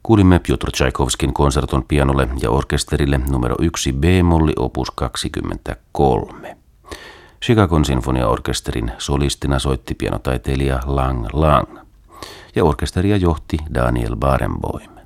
Kuulimme Pjotr Tchaikovskin konserton pianolle ja orkesterille numero 1 B-molli opus 23. Chicagon sinfoniaorkesterin solistina soitti pianotaiteilija Lang Lang ja orkesteria johti Daniel Barenboim.